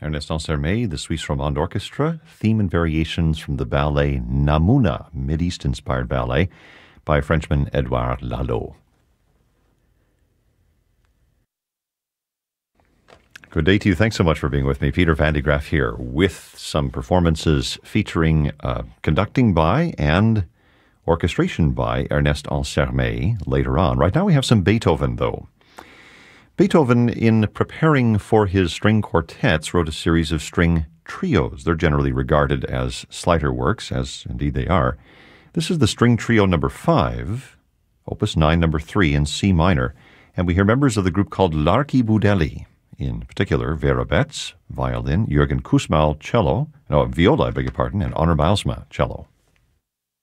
Ernest Ansermet, the Suisse Romande Orchestra, theme and variations from the ballet Namuna, Mideast-inspired ballet by Frenchman Edouard Lalo. Good day to you. Thanks so much for being with me. Peter Van de Graaff here with some performances featuring conducting by and orchestration by Ernest Ansermet later on. Right now we have some Beethoven, though. Beethoven, in preparing for his string quartets, wrote a series of string trios. They're generally regarded as slighter works, as indeed they are. This is the string trio number 5, opus 9, number 3 in C minor, and we hear members of the group called L'Archibudelli. In particular, Vera Betts, violin, Jürgen Kussmaul, viola, and Honor Bijlsma, cello.